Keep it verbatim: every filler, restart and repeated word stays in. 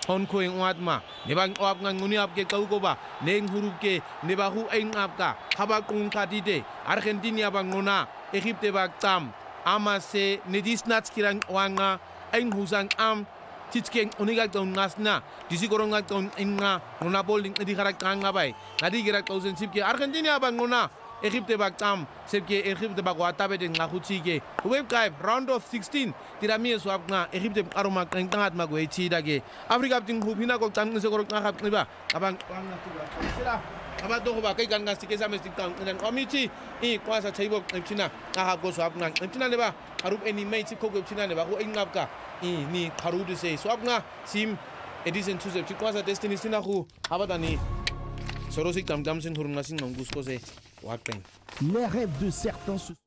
hon ko ing watma ne bang op ngang nguni ap ke kau ko ba neng hurup ke ne ba hu ing ap ka khaba kung katite Argentina bang ngona Egypte bak tam ama se ne disnats kirang wanga ing husang am titskeng uniga taun ngasna disi koronga taun inga ngona bowling di kharak kanga bay nadi girak thousand sip ke Argentina bang ngona Egypte bak tam sebke Egypte bak wata be nga khuchi ke web kai round of sixteen tirami swap nga Egypte aroma kang tangat magwe chi dage Africa ting hubina ko tan se korok nga khap niba abang wanga tuba sira aba do ba kai kan ngas ke sa mestik tang nan committee i kwasa chaibo china nga ha go swap nga china ne ba harup any mai chi ko go china ne ba ko ingap ka i ni kharu de se swap nga sim edison two se kwasa destiny sina khu abadani sorosik tam tam sin hurun ngasin ngus ko se Les rêves de certains se